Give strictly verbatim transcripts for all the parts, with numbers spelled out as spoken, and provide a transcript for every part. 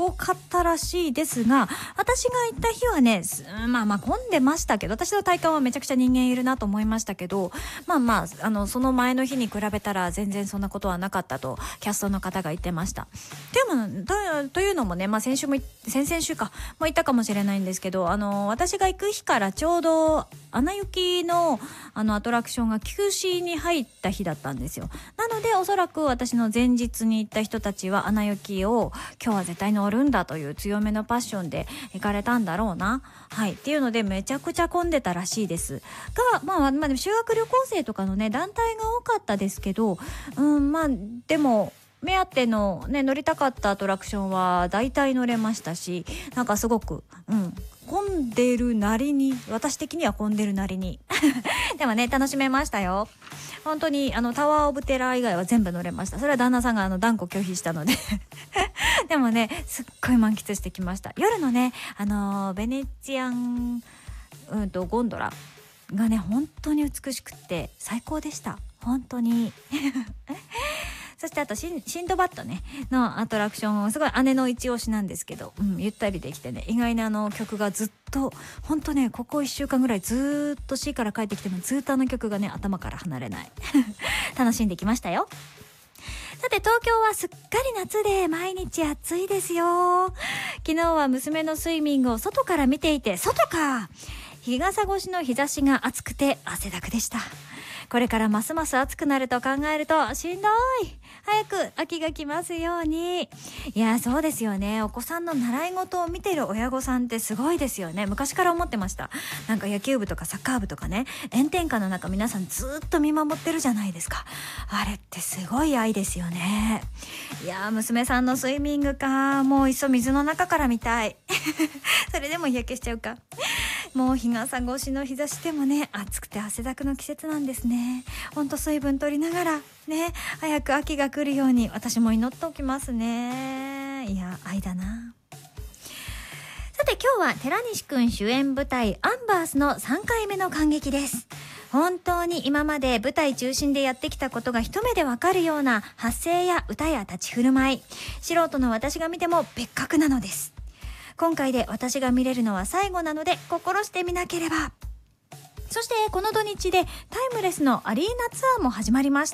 多かったらしいですが、私が行った日はね、まあまあ混んでましたけど、私の体感はめちゃくちゃ人間いるなと思いましたけど、まあまあ、あの、その前の日に比べたら全然そんなことはなかったと、キャストの方が言ってました。でも、と、というのもね、まあ先週も、先々週か、も言ったかもしれないんですけど、あの、私が行く日からちょうど、アナ雪の、あの、アトラクションが休止に入った日だったんですよ。なので、おそらく私の前日に行った人たちは、アナ雪を、今日は絶対乗るんだという強めのパッションで行かれたんだろうな。はい。っていうので、めちゃくちゃ混んでたらしいです。が、まあ、まあ、でも修学旅行生とかのね、団体が多かったですけど、うん、まあ、でも、目当てのね、乗りたかったアトラクションは大体乗れましたし、なんかすごく、うん、混んでるなりに、私的には混んでるなりに。でもね、楽しめましたよ。本当に、あの、タワーオブテラー以外は全部乗れました。それは旦那さんがあの、断固拒否したので。でもね、すっごい満喫してきました。夜のね、あのー、ベネチアン、うんと、ゴンドラがね、本当に美しくって最高でした。本当に。そしてあとシン、シンドバッドね、のアトラクション、すごい姉の一押しなんですけど、うん、ゆったりできてね、意外なあの曲がずっと、ほんとね、ここいっしゅうかんぐらいずーっと C から帰ってきてもずーっとあの曲がね、頭から離れない。楽しんできましたよ。さて、東京はすっかり夏で毎日暑いですよ。昨日は娘のスイミングを外から見ていて、外か！日傘越しの日差しが暑くて汗だくでした。これからますます暑くなると考えるとしんどい。早く秋が来ますように。いや、そうですよね。お子さんの習い事を見てる親御さんってすごいですよね。昔から思ってました。なんか野球部とかサッカー部とかね、炎天下の中皆さんずっと見守ってるじゃないですか。あれってすごい愛ですよね。いや、娘さんのスイミングか。もういっそ水の中から見たい。それでも日焼けしちゃうか。もう日傘越しの日差しでもね、暑くて汗だくの季節なんですね。ほんと水分取りながらね、早く秋が来るように私も祈っておきますね。いや、愛だな。さて、今日は寺西くん主演舞台アンバースのさんかいめの感激です。本当に今まで舞台中心でやってきたことが一目でわかるような発声や歌や立ち振る舞い、素人の私が見ても別格なのです。今回で私が見れるのは最後なので心してみなければ。そしてこの土日でタイムレスのアリーナツアーも始まりました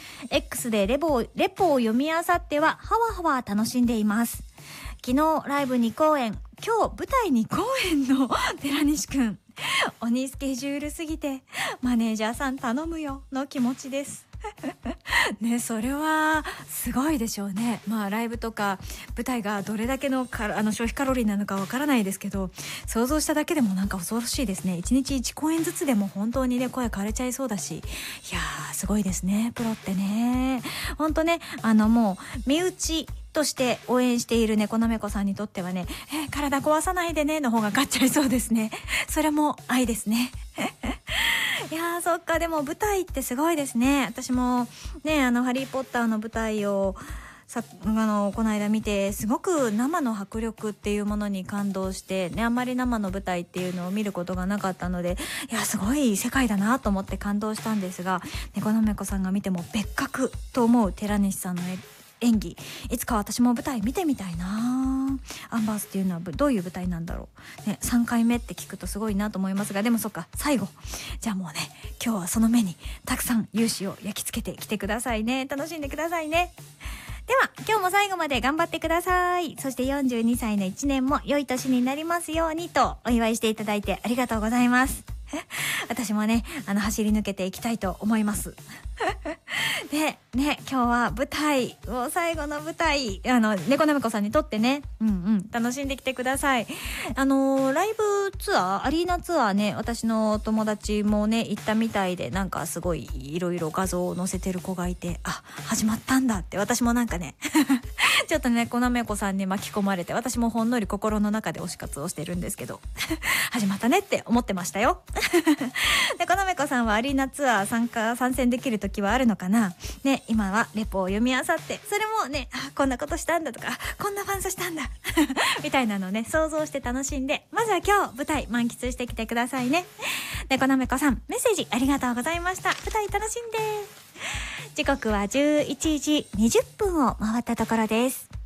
。X でレポを、レポを読み漁ってはハワハワ楽しんでいます。昨日ライブにこうえん、今日舞台にこうえんの寺西くん。鬼スケジュールすぎてマネージャーさん頼むよの気持ちです。ね、それはすごいでしょうね。まあライブとか舞台がどれだけのかあの消費カロリーなのかわからないですけど、想像しただけでもなんか恐ろしいですね。いちにちいちこうえんずつでも本当にね、声枯れちゃいそうだし、いやーすごいですね、プロってね。本当ね、あのもう身内として応援している猫なめこさんにとってはね、えー、体壊さないでねの方が勝っちゃいそうですね。それも愛ですね。いやー、そっか。でも舞台ってすごいですね。私もね、あのハリーポッターの舞台をさあのこの間見て、すごく生の迫力っていうものに感動してね、あんまり生の舞台っていうのを見ることがなかったので、いやすごい世界だなと思って感動したんですが、猫なめこさんが見ても別格と思う寺西さんの演技、いつか私も舞台見てみたいな。アンバースっていうのはどういう舞台なんだろう、ね、さんかいめって聞くとすごいなと思いますが、でもそっか、最後じゃあもうね、今日はその目にたくさん勇姿を焼き付けてきてくださいね。楽しんでくださいね。では今日も最後まで頑張ってください。そしてよんじゅうにさいのいちねんも良い年になりますようにとお祝いしていただいてありがとうございます。私もね、あの走り抜けていきたいと思います。でね、今日は舞台を最後の舞台、あの猫なめこさんにとってね、うんうん、楽しんできてください。あのー、ライブツアー、アリーナツアーね、私の友達もね行ったみたいで、なんかすごいいろいろ画像を載せてる子がいて、あ、始まったんだって、私もなんかねちょっとね、猫なめこさんに巻き込まれて、私もほんのり心の中で推し活をしてるんですけど始まったねって思ってましたよ。猫なめこさんはアリーナツアー参加参戦できる時はあるのかなね。今はレポを読み漁って、それもね、あ、こんなことしたんだとか、こんなファンサしたんだみたいなのをね、想像して楽しんで、まずは今日舞台満喫してきてくださいね。猫なめこさん、メッセージありがとうございました。舞台楽しんで。時刻はじゅういちじにじゅっぷんを回ったところです。